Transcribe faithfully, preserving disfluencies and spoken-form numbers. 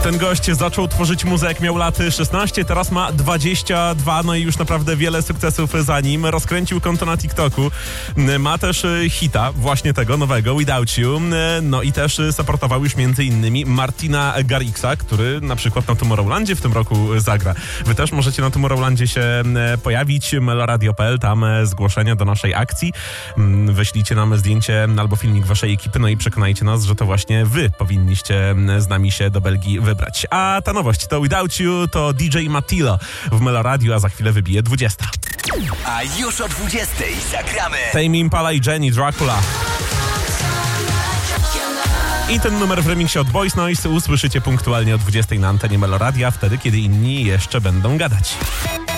Ten gość zaczął tworzyć muzę jak miał lat szesnaście, teraz ma dwadzieścia dwa, no i już naprawdę wiele sukcesów za nim. Rozkręcił konto na TikToku, ma też hita właśnie tego nowego, Without You, no i też supportował już między innymi Martina Garrixa, który na przykład na Tomorrowlandzie w tym roku zagra. Wy też możecie na Tomorrowlandzie się pojawić, meloradio kropka p l, tam zgłoszenia do naszej akcji. Wyślijcie nam zdjęcie albo filmik waszej ekipy, no i przekonajcie nas, że to właśnie wy powinniście z nami się do Belgii wybrać. A ta nowość to Without You, to D J Matilo w Meloradio, a za chwilę wybije dwudziesta. A już o dwudziestej zagramy Tame Impala i Jenny Dracula. I ten numer w remiksie od Boys Noise usłyszycie punktualnie o dwudziestej na antenie Meloradia, wtedy kiedy inni jeszcze będą gadać.